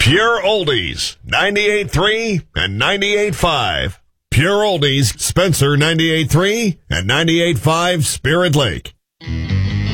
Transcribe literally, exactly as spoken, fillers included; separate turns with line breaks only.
Pure Oldies, ninety-eight point three and ninety-eight point five. Pure Oldies, Spencer ninety-eight point three and ninety-eight point five Spirit Lake.